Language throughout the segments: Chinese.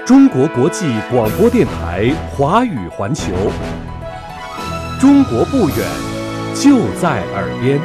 中国国际广播电台华语环球，中国不远，就在耳边。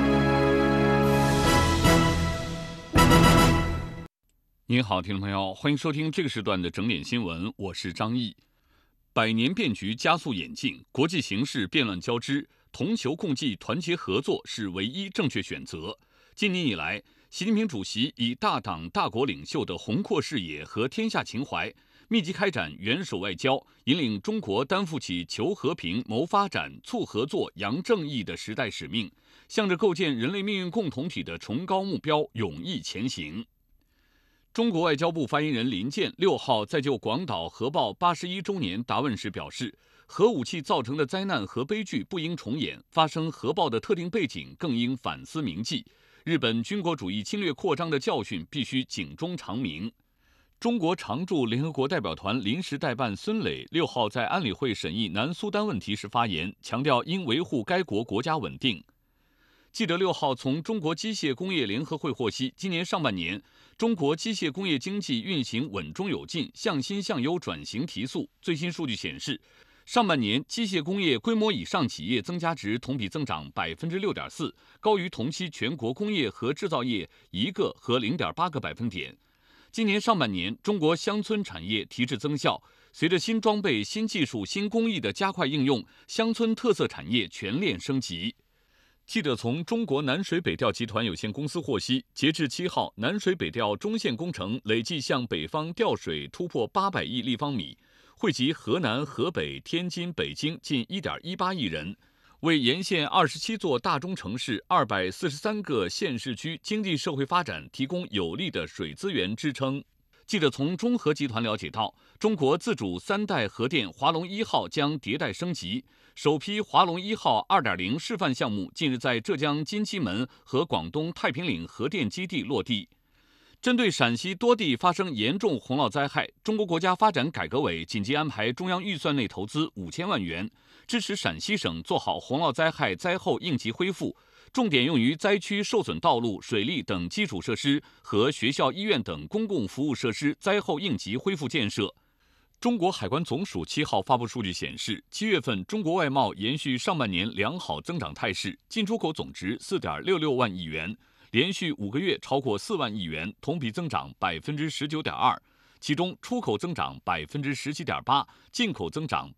您好，听众朋友，欢迎收听这个时段的整点新闻，我是张毅。百年变局加速演进，国际形势变乱交织，同球共济、团结合作是唯一正确选择。今年以来，习近平主席以大党大国领袖的宏阔视野和天下情怀，密集开展元首外交，引领中国担负起求和平、谋发展、促合作、扬正义的时代使命，向着构建人类命运共同体的崇高目标勇毅前行。中国外交部发言人林健6号在就广岛核爆81周年答问时表示，核武器造成的灾难和悲剧不应重演，发生核爆的特定背景更应反思铭记。日本军国主义侵略扩张的教训必须警钟长鸣。中国常驻联合国代表团临时代办孙磊6号在安理会审议南苏丹问题时发言，强调应维护该国国家稳定。记者6号从中国机械工业联合会获悉，今年上半年，中国机械工业经济运行稳中有进，向新向优转型提速。最新数据显示，上半年机械工业规模以上企业增加值同比增长 6.4%， 高于同期全国工业和制造业1个和 0.8个百分点。今年上半年，中国乡村产业提质增效，随着新装备、新技术、新工艺的加快应用，乡村特色产业全链升级。记者从中国南水北调集团有限公司获悉，截至7号，南水北调中线工程累计向北方调水突破800亿立方米，惠及河南、河北、天津、北京近 1.18 亿人，为沿线27座大中城市、243个县市区经济社会发展提供有力的水资源支撑。记者从中核集团了解到，中国自主3代核电华龙1号将迭代升级，首批华龙1号 2.0 示范项目近日在浙江金鸡门和广东太平岭核电基地落地。针对陕西多地发生严重洪涝灾害，中国国家发展改革委紧急安排中央预算内投资5000万元，支持陕西省做好洪涝灾害灾后应急恢复，重点用于灾区受损道路、水利等基础设施和学校、医院等公共服务设施灾后应急恢复建设。中国海关总署7号发布数据显示，7月份中国外贸延续上半年良好增长态势，进出口总值 4.66 万亿元，连续5个月超过4万亿元，同比增长 19.2%， 其中出口增长 17.8%， 进口增长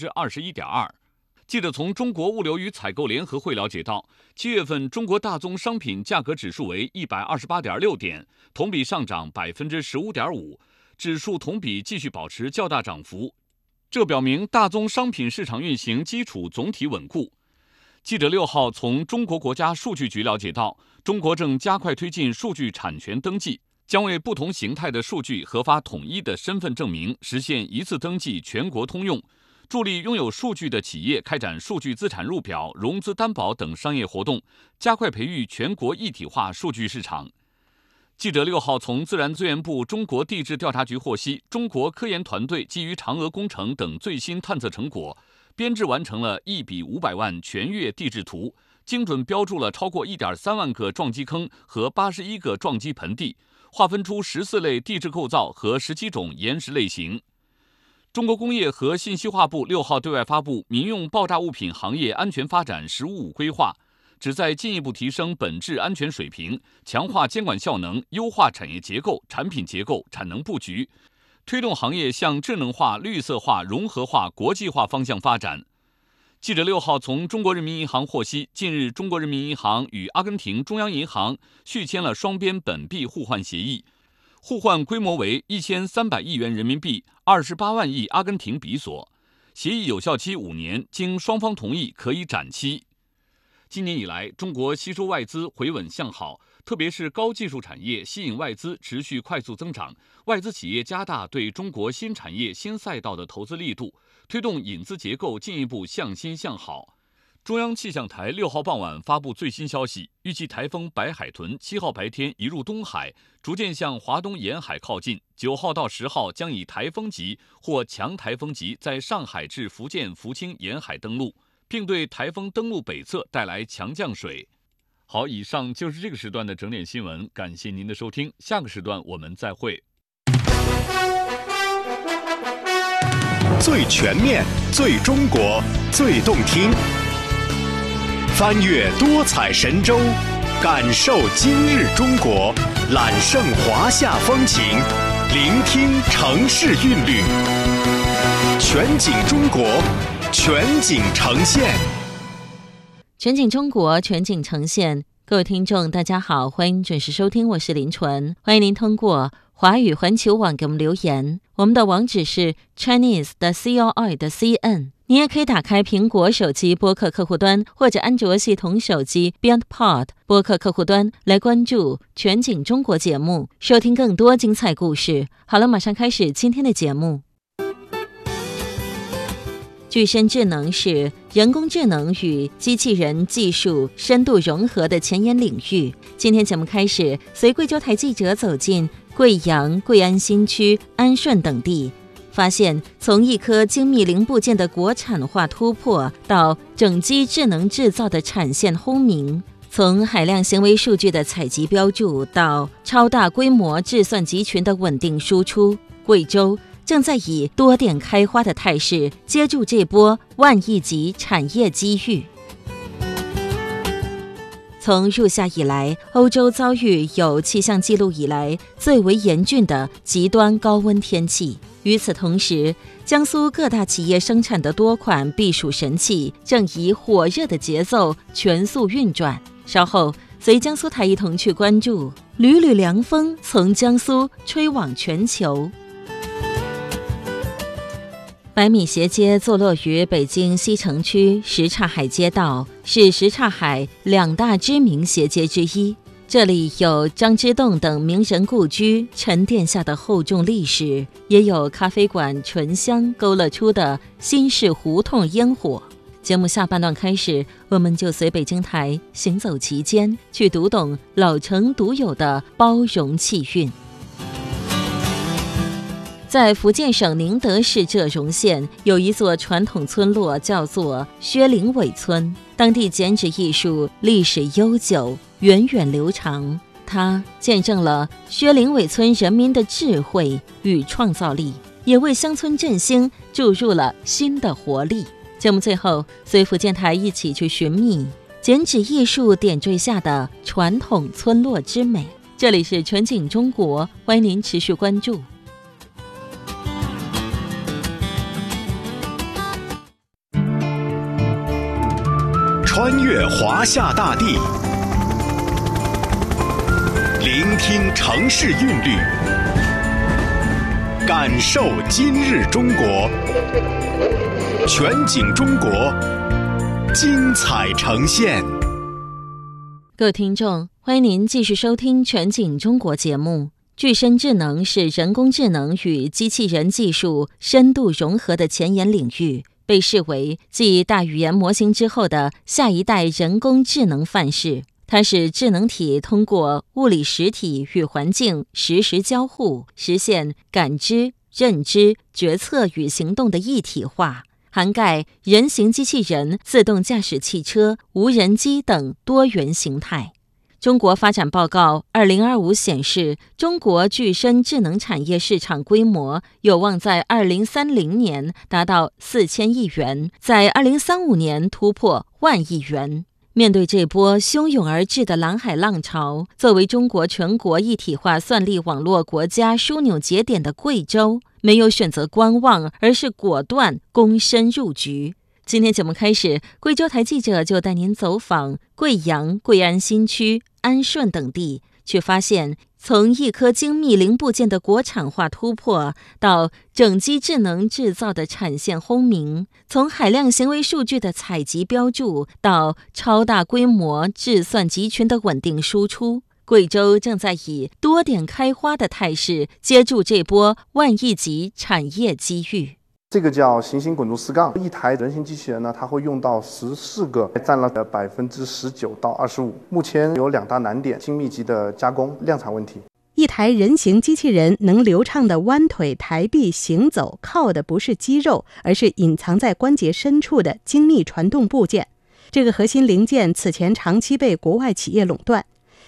21.2%。记者从中国物流与采购联合会了解到，7月份中国大宗商品价格指数为 128.6 点，同比上涨 15.5%， 指数同比继续保持较大涨幅，这表明大宗商品市场运行基础总体稳固。记者6号从中国国家数据局了解到，中国正加快推进数据产权登记，将为不同形态的数据核发统一的身份证明，实现一次登记全国通用，助力拥有数据的企业开展数据资产入表、融资担保等商业活动，加快培育全国一体化数据市场。记者6号从自然资源部中国地质调查局获悉，中国科研团队基于嫦娥工程等最新探测成果，编制完成了1比500万全月地质图，精准标注了超过 1.3万个撞击坑和81个撞击盆地，划分出14类地质构造和17种岩石类型。中国工业和信息化部6号对外发布民用爆炸物品行业安全发展“十五五”规划，旨在进一步提升本质安全水平，强化监管效能，优化产业结构、产品结构、产能布局，推动行业向智能化、绿色化、融合化、国际化方向发展。记者6号从中国人民银行获悉，近日中国人民银行与阿根廷中央银行续签了双边本币互换协议，互换规模为1300亿元人民币，28万亿阿根廷比索，协议有效期5年，经双方同意可以展期。今年以来，中国吸收外资回稳向好，特别是高技术产业吸引外资持续快速增长，外资企业加大对中国新产业新赛道的投资力度，推动引资结构进一步向新向好。中央气象台6号傍晚发布最新消息，预计台风白海豚7号白天移入东海，逐渐向华东沿海靠近，9号到10号将以台风级或强台风级在上海至福建福清沿海登陆，并对台风登陆北侧带来强降水。好，以上就是这个时段的整点新闻，感谢您的收听，下个时段我们再会。 最全面、最中国、最动听。翻越多彩神州，感受今日中国，揽胜华夏风情，聆听城市韵律。全景中国，全景呈现。 全景中国，全景呈现。各位听众大家好，欢迎准时收听，我是林纯。欢迎您通过华语环球网给我们留言，我们的网址是 Chinese 的 COI 的 CN。 你也可以打开苹果手机播客客户端或者安卓系统手机 BeyondPod 播客客户端来关注全景中国节目，收听更多精彩故事。好了，马上开始今天的节目。具身智能是人工智能与机器人技术深度融合的前沿领域。今天节目开始，随贵州台记者走进贵阳、贵安新区、安顺等地，发现从一颗精密零部件的国产化突破到整机智能制造的产线轰鸣，从海量行为数据的采集标注到超大规模计算集群的稳定输出，贵州正在以多点开花的态势接住这波万亿级产业机遇。从入夏以来，欧洲遭遇有气象记录以来最为严峻的极端高温天气。与此同时，江苏各大企业生产的多款避暑神器正以火热的节奏全速运转。稍后随江苏台一同去关注缕缕凉风从江苏吹往全球。百米斜街坐落于北京西城区什刹海街道，是什刹海两大知名斜街之一。这里有张之洞等名人故居沉淀下的厚重历史，也有咖啡馆醇香勾勒出的新式胡同烟火。节目下半段开始，我们就随北京台行走其间，去读懂老城独有的包容气韵。在福建省宁德市浙荣县有一座传统村落，叫做薛岭尾村。当地剪纸艺术历史悠久，源远流长，它见证了薛岭尾村人民的智慧与创造力，也为乡村振兴注入了新的活力。节目最后，随福建台一起去寻觅剪纸艺术点缀下的传统村落之美。这里是全景中国，欢迎您持续关注。 穿越华夏大地，聆听城市韵律，感受今日中国。全景中国，精彩呈现。 各位听众，欢迎您继续收听全景中国节目。具身智能是人工智能与机器人技术深度融合的前沿领域，被视为继大语言模型之后的下一代人工智能范式。它使智能体通过物理实体与环境实时交互，实现感知、认知、决策与行动的一体化，涵盖人形机器人、自动驾驶汽车、无人机等多元形态。中国发展报告2025显示，中国具身智能产业市场规模有望在2030年达到4000亿元，在2035年突破10000亿元。面对这波汹涌而至的蓝海浪潮，作为中国全国一体化算力网络国家枢纽节点的贵州，没有选择观望，而是果断躬身入局。今天节目开始，贵州台记者就带您走访贵阳、贵安新区、安顺等地，去发现从一颗精密零部件的国产化突破到整机智能制造的产线轰鸣，从海量行为数据的采集标注到超大规模计算集群的稳定输出，贵州正在以多点开花的态势接住这波万亿级产业机遇。 这个叫行星滚珠丝杠，一台人形机器人呢，它会用到14个，占了19%到25%。目前有2大难点：精密级的加工、量产问题。 一台人形机器人能流畅地弯腿抬臂行走，靠的不是肌肉，而是隐藏在关节深处的精密传动部件。这个核心零件此前长期被国外企业垄断。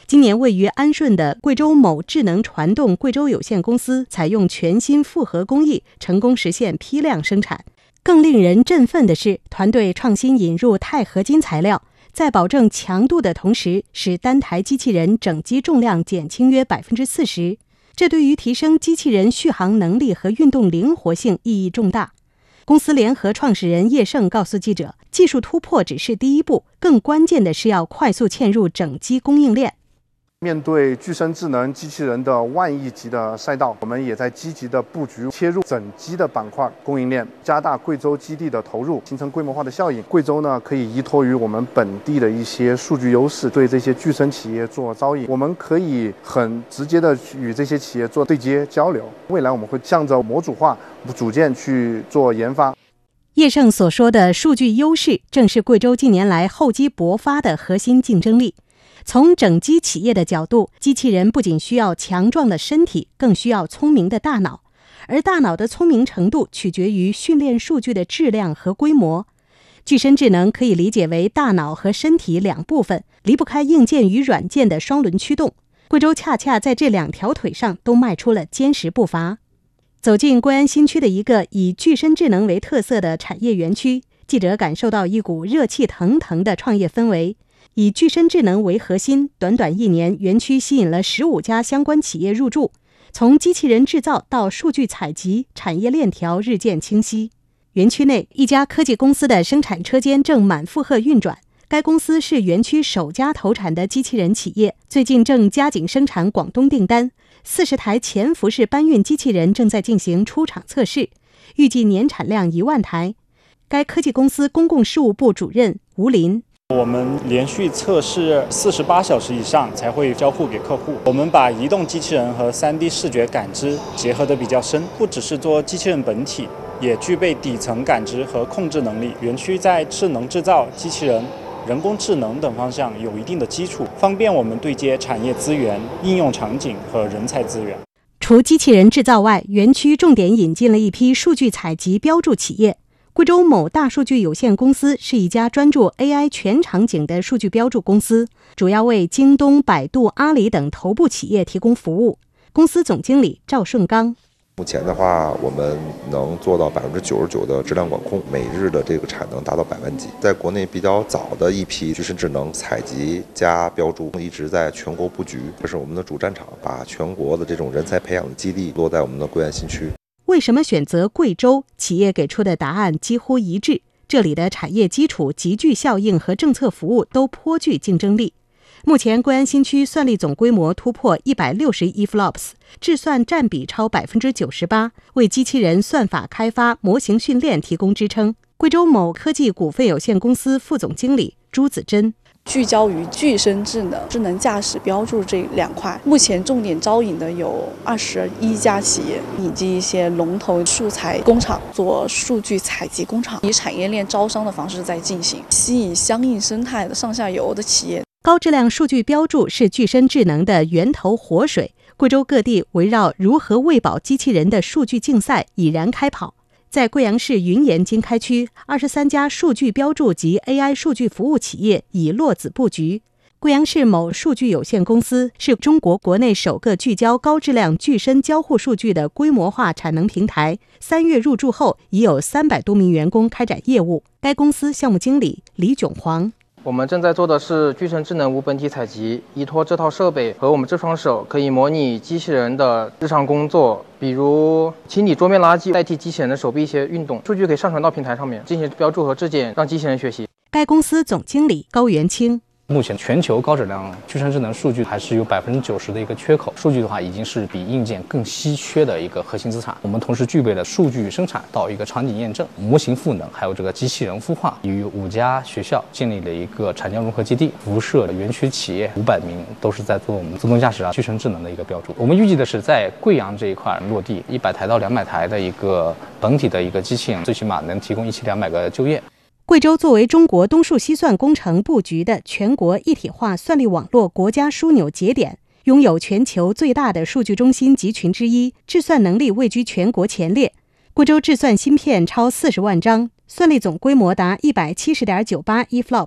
今年位于安顺的贵州某智能传动贵州有限公司采用全新复合工艺，成功实现批量生产。更令人振奋的是，团队创新引入钛合金材料，在保证强度的同时，使单台机器人整机重量减轻约 40%。这对于提升机器人续航能力和运动灵活性意义重大。公司联合创始人叶盛告诉记者，技术突破只是第一步，更关键的是要快速嵌入整机供应链。 面对具身智能机器人的万亿级的赛道，我们也在积极的布局切入整机的板块供应链，加大贵州基地的投入，形成规模化的效应。贵州呢，可以依托于我们本地的一些数据优势，对这些具身企业做招引。我们可以很直接的与这些企业做对接交流。未来我们会向着模组化组件去做研发。 叶盛所说的数据优势，正是贵州近年来厚积薄发的核心竞争力。从整机企业的角度，机器人不仅需要强壮的身体，更需要聪明的大脑，而大脑的聪明程度取决于训练数据的质量和规模。具身智能可以理解为大脑和身体两部分，离不开硬件与软件的双轮驱动。贵州恰恰在这两条腿上都迈出了坚实步伐。走进贵安新区的一个以具身智能为特色的产业园区，记者感受到一股热气腾腾的创业氛围。以具身智能为核心，短短1年，园区吸引了15家相关企业入驻。从机器人制造到数据采集，产业链条日渐清晰。园区内，一家科技公司的生产车间正满负荷运转。该公司是园区首家投产的机器人企业，最近正加紧生产广东订单。40台潜伏式搬运机器人正在进行出厂测试，预计年产量1万台。该科技公司公共事务部主任吴林。 我们连续测试48小时以上才会交付给客户。我们把移动机器人和3D 视觉感知结合得比较深，不只是做机器人本体，也具备底层感知和控制能力。园区在智能制造、机器人、人工智能等方向有一定的基础，方便我们对接产业资源、应用场景和人才资源。 除机器人制造外，园区重点引进了一批数据采集标注企业。贵州某大数据有限公司是一家专注 AI 全场景的数据标注公司，主要为京东、百度、阿里等头部企业提供服务。公司总经理赵顺刚。 目前的话，我们能做到99%的质量管控，每日的这个产能达到100万级。在国内比较早的一批具身智能采集加标注，一直在全国布局，这是我们的主战场，把全国的这种人才培养的基地落在我们的贵安新区。 为什么选择贵州？企业给出的答案几乎一致，这里的产业基础、集聚效应和政策服务都颇具竞争力。目前贵安新区算力总规模突破160亿 flops， 智算占比超 98%， 为机器人算法开发、模型训练提供支撑。贵州某科技股份有限公司副总经理朱子珍。 聚焦于具身智能、智能驾驶标注这2块，目前重点招引的有21家企业，以及一些龙头数材工厂做数据采集工厂，以产业链招商的方式在进行，吸引相应生态的上下游的企业。 高质量数据标注是具身智能的源头活水，贵州各地围绕如何喂饱机器人的数据竞赛已然开跑。在贵阳市云岩经开区，23家数据标注及 AI 数据服务企业已落子布局。贵阳市某数据有限公司是中国国内首个聚焦高质量具身交互数据的规模化产能平台，3月入驻后已有300多名员工开展业务。该公司项目经理李炯煌。 我们正在做的是具身智能无本体采集，依托这套设备和我们这双手，可以模拟机器人的日常工作，比如清理桌面垃圾，代替机器人的手臂一些运动。数据可以上传到平台上面进行标注和质检，让机器人学习。 该公司总经理高元清。 目前全球高质量具身智能数据还是有90%的一个缺口，数据的话已经是比硬件更稀缺的一个核心资产。我们同时具备了数据生产到一个场景验证、模型赋能，还有这个机器人孵化，与5家学校建立了一个产教融合基地，辐射园区企业500名，都是在做我们自动驾驶具身智能的一个标注。我们预计的是在贵阳这一块落地100台到200台的一个本体的一个机器人，最起码能提供1200个就业。 贵州作为中国东数西算工程布局的全国一体化算力网络国家枢纽节点，拥有全球最大的数据中心集群之一，智算能力位居全国前列。贵州智算芯片超40万张，算力总规模达170.98亿 flops，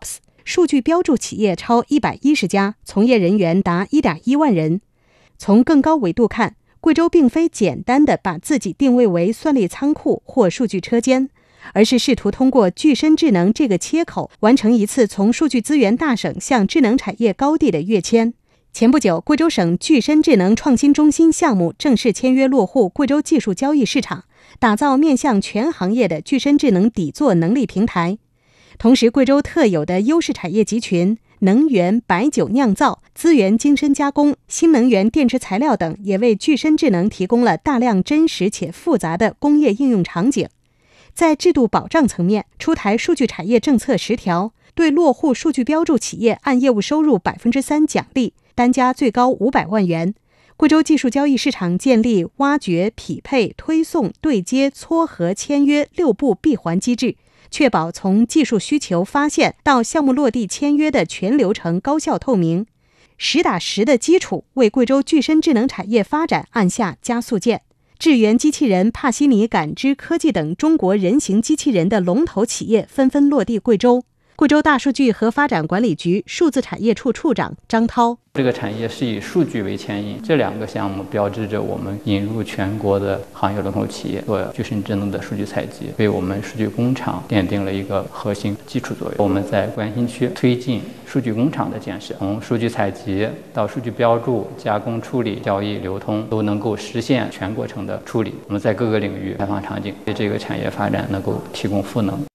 数据标注企业超110家，从业人员达1.1万人。从更高维度看，贵州并非简单地把自己定位为算力仓库或数据车间，而是试图通过具身智能这个切口，完成一次从数据资源大省向智能产业高地的跃迁。前不久，贵州省具身智能创新中心项目正式签约落户贵州技术交易市场，打造面向全行业的具身智能底座能力平台。同时，贵州特有的优势产业集群能源、白酒酿造、资源精深加工、新能源电池材料等，也为具身智能提供了大量真实且复杂的工业应用场景。在制度保障层面，出台数据产业政策10条，对落户数据标注企业按业务收入3%奖励，单家最高500万元。贵州技术交易市场建立挖掘、匹配、推送、对接、撮合、签约6步闭环机制，确保从技术需求发现到项目落地签约的全流程高效透明。实打实的基础为贵州具身智能产业发展按下加速键。智源机器人、帕西尼感知科技等中国人形机器人的龙头企业纷纷落地贵州。贵州大数据和发展管理局数字产业处处长张涛： 这个产业是以数据为牵引，这2个项目标志着我们引入全国的行业龙头企业做具身智能的数据采集，为我们数据工厂奠定了一个核心基础作用。我们在关心区推进数据工厂的建设，从数据采集到数据标注、加工处理、交易流通，都能够实现全过程的处理。我们在各个领域开放场景，为这个产业发展能够提供赋能。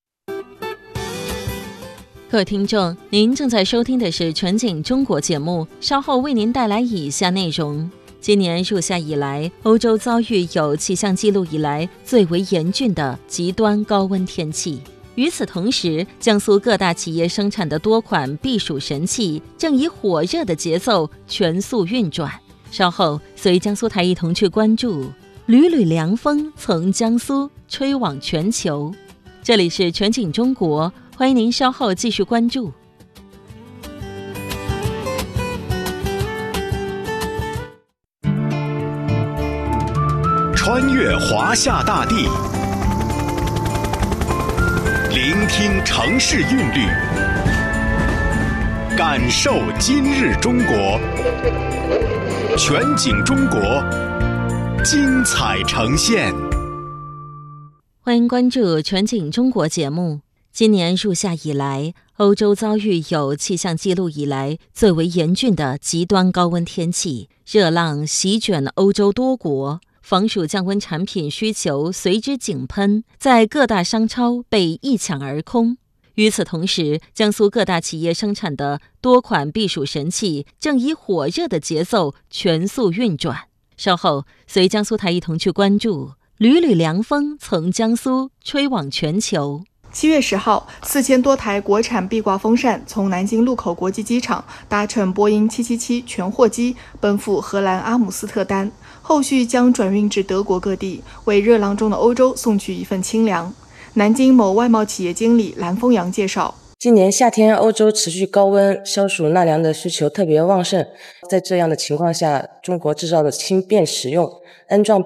各位听众，您正在收听的是全景中国节目，稍后为您带来以下内容。今年入夏以来，欧洲遭遇有气象记录以来最为严峻的极端高温天气。与此同时，江苏各大企业生产的多款避暑神器正以火热的节奏全速运转。稍后随江苏台一同去关注缕缕凉风从江苏吹往全球。这里是全景中国，欢迎您稍后继续关注。 穿越华夏大地，聆听城市韵律，感受今日中国。全景中国，精彩呈现。 欢迎关注全景中国节目。今年入夏以来，欧洲遭遇有气象记录以来最为严峻的极端高温天气，热浪席卷欧洲多国，防暑降温产品需求随之井喷，在各大商超被一抢而空。与此同时，江苏各大企业生产的多款避暑神器正以火热的节奏全速运转。稍后随江苏台一同去关注缕缕凉风从江苏吹往全球。 7月10号，4000多台国产壁挂风扇从南京禄口国际机场搭乘波音777全货机奔赴荷兰阿姆斯特丹，后续将转运至德国各地，为热浪中的欧洲送去一份清凉。南京某外贸企业经理蓝丰阳介绍， 今年夏天欧洲持续高温，消暑纳凉的需求特别旺盛。在这样的情况下，中国制造的轻便实用、安装